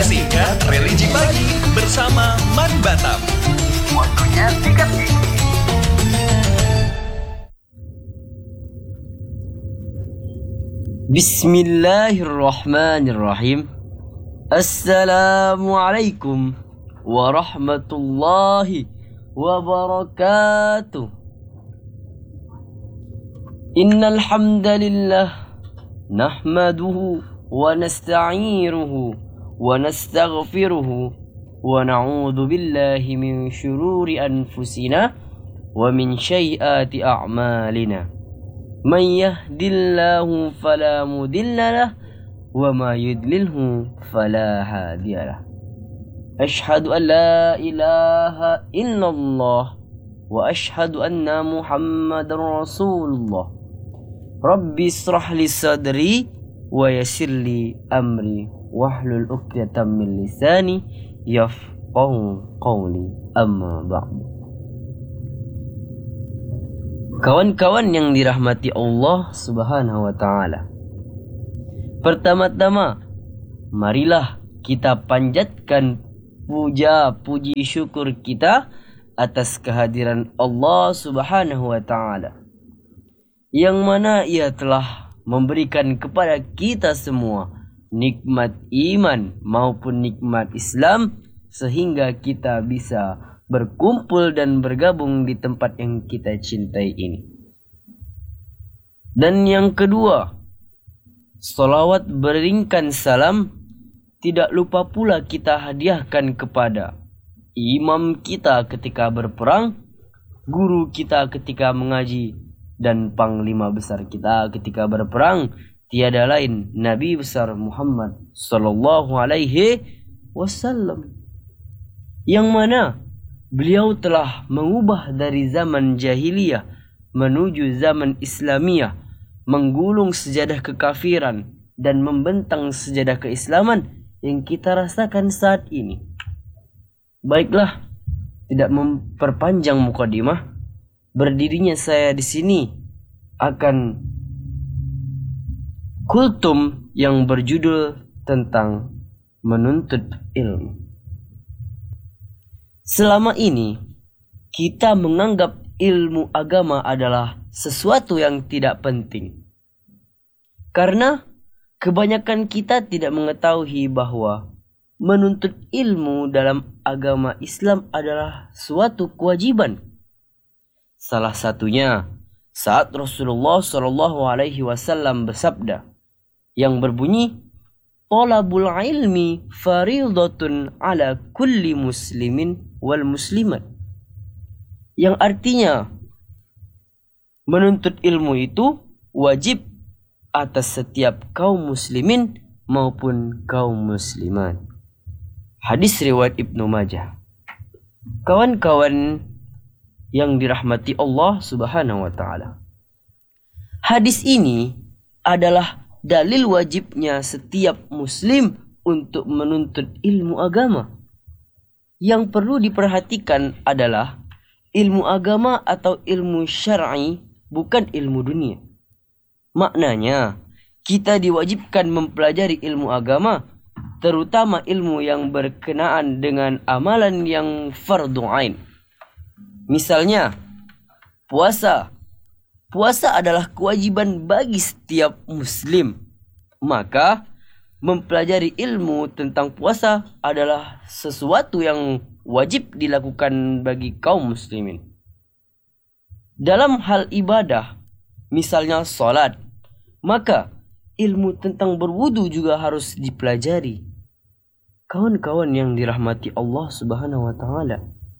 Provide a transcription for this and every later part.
singkat Religi Pagi bersama Man Batam. Waktunya sikat gigi. Bismillahirrahmanirrahim. Assalamualaikum warahmatullahi wabarakatuh. Innal hamdalillah nahmaduhu wa nasta'inuhu wa nastaghfiruhu wa na'udzu billahi min syururi anfusina wa min sayyiati a'malina. Man yahdillahu fala mudilla wa ma yudlilhu fala hadiyalah. Ashhadu an la ilaha illallah wa ashhadu anna Muhammadar Rasulullah. Rabbi israh li sadri wa yassir li amri wahlul 'uqdatam min lisani yafqahu qawli, amma ba'du. Kawan-kawan yang dirahmati Allah Subhanahu wa ta'ala, pertama-tama marilah kita panjatkan puja puji syukur kita atas kehadiran Allah Subhanahu wa ta'ala, yang mana Ia telah memberikan kepada kita semua nikmat iman maupun nikmat Islam, sehingga kita bisa berkumpul dan bergabung di tempat yang kita cintai ini. Dan yang kedua, salawat beringkan salam tidak lupa pula kita hadiahkan kepada imam kita ketika berperang, guru kita ketika mengaji, dan panglima besar kita ketika berperang, tiada lain Nabi besar Muhammad sallallahu alaihi wasallam, yang mana beliau telah mengubah dari zaman jahiliyah menuju zaman Islamiyah, menggulung sejadah kekafiran dan membentang sejadah keislaman yang kita rasakan saat ini. Baiklah, tidak memperpanjang mukadimah, berdirinya saya di sini akan kultum yang berjudul tentang menuntut ilmu. Selama ini kita menganggap ilmu agama adalah sesuatu yang tidak penting, karena kebanyakan kita tidak mengetahui bahwa menuntut ilmu dalam agama Islam adalah suatu kewajiban. Salah satunya saat Rasulullah Shallallahu Alaihi Wasallam bersabda yang berbunyi, "Talabul ilmi faridatun ala kulli muslimin wal muslimat," yang artinya menuntut ilmu itu wajib atas setiap kaum muslimin maupun kaum muslimat. Hadis riwayat Ibnu Majah. Kawan-kawan yang dirahmati Allah Subhanahu wa ta'ala, hadis ini adalah dalil wajibnya setiap muslim untuk menuntut ilmu agama. Yang perlu diperhatikan adalah ilmu agama atau ilmu syar'i, bukan ilmu dunia. Maknanya, kita diwajibkan mempelajari ilmu agama, terutama ilmu yang berkenaan dengan amalan yang fardhu ain. Misalnya, puasa. Puasa adalah kewajiban bagi setiap muslim. Maka, mempelajari ilmu tentang puasa adalah sesuatu yang wajib dilakukan bagi kaum muslimin. Dalam hal ibadah, misalnya salat, maka ilmu tentang berwudu juga harus dipelajari. Kawan-kawan yang dirahmati Allah Subhanahu wa ta'ala,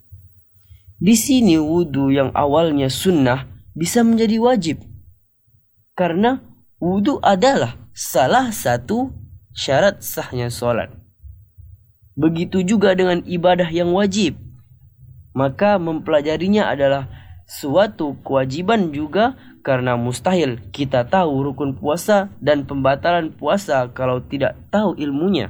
di sini wudu yang awalnya sunnah bisa menjadi wajib, karena wudu adalah salah satu syarat sahnya salat. Begitu juga dengan ibadah yang wajib, maka mempelajarinya adalah suatu kewajiban juga, karena mustahil kita tahu rukun puasa dan pembatalan puasa kalau tidak tahu ilmunya.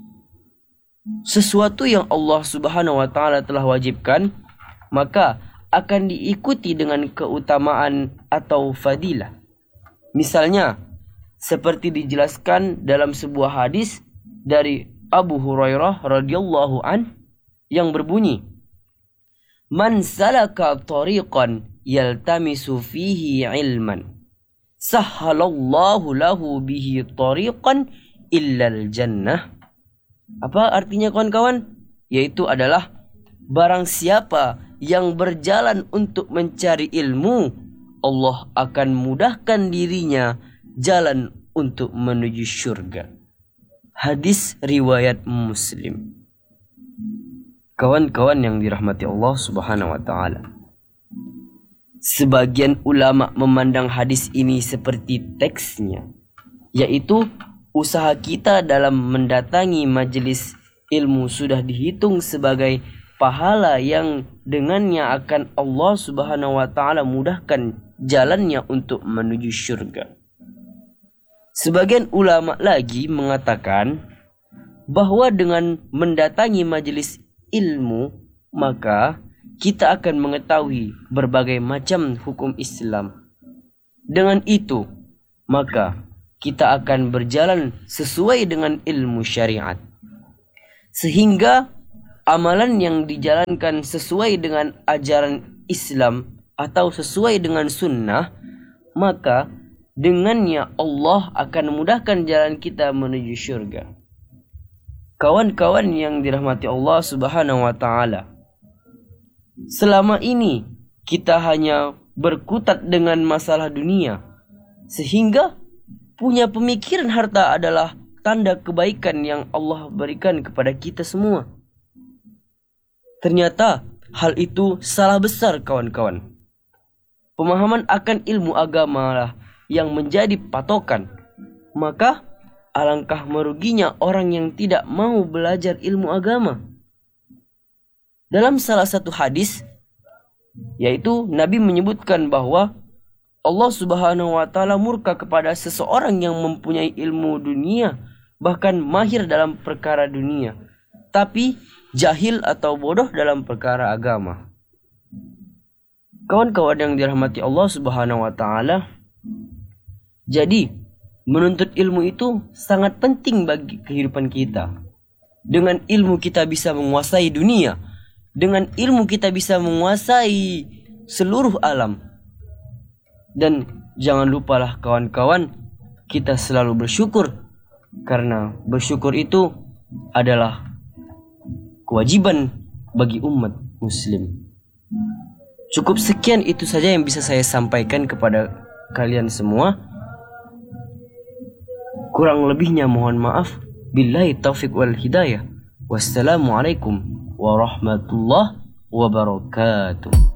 Sesuatu yang Allah Subhanahu wa ta'ala telah wajibkan, maka akan diikuti dengan keutamaan atau fadilah. Misalnya, seperti dijelaskan dalam sebuah hadis dari Abu Hurairah radhiyallahu an yang berbunyi, "Man salaka tariqan yaltamisu fihi ilman, sahhalallahu lahu bihi tariqan illal jannah." Apa artinya kawan-kawan? Yaitu adalah barang siapa yang berjalan untuk mencari ilmu, Allah akan mudahkan dirinya jalan untuk menuju surga. Hadis riwayat Muslim. Kawan-kawan yang dirahmati Allah Subhanahu wa taala. Sebagian ulama memandang hadis ini seperti teksnya, yaitu usaha kita dalam mendatangi majelis ilmu sudah dihitung sebagai pahala yang dengannya akan Allah Subhanahu wa taala mudahkan jalannya untuk menuju surga. Sebagian ulama lagi mengatakan bahwa dengan mendatangi majelis ilmu maka kita akan mengetahui berbagai macam hukum Islam. Dengan itu maka kita akan berjalan sesuai dengan ilmu syariat, sehingga amalan yang dijalankan sesuai dengan ajaran Islam atau sesuai dengan sunnah, maka dengannya Allah akan memudahkan jalan kita menuju syurga. Kawan-kawan yang dirahmati Allah Subhanahu wa taala, selama ini kita hanya berkutat dengan masalah dunia, sehingga punya pemikiran harta adalah tanda kebaikan yang Allah berikan kepada kita semua. Ternyata hal itu salah besar kawan-kawan. Pemahaman akan ilmu agama lah yang menjadi patokan. Maka alangkah meruginya orang yang tidak mau belajar ilmu agama. Dalam salah satu hadis, yaitu Nabi menyebutkan bahwa Allah Subhanahu wa taala murka kepada seseorang yang mempunyai ilmu dunia, bahkan mahir dalam perkara dunia, tapi jahil atau bodoh dalam perkara agama. Kawan-kawan yang dirahmati Allah Subhanahu wa taala, jadi menuntut ilmu itu sangat penting bagi kehidupan kita. Dengan ilmu kita bisa menguasai dunia, dengan ilmu kita bisa menguasai seluruh alam. Dan jangan lupalah kawan-kawan, kita selalu bersyukur, karena bersyukur itu adalah kewajiban bagi umat muslim. Cukup sekian itu saja yang bisa saya sampaikan kepada kalian semua. Kurang lebihnya mohon maaf. Billahi taufiq wal hidayah. Wassalamualaikum warahmatullahi wabarakatuh.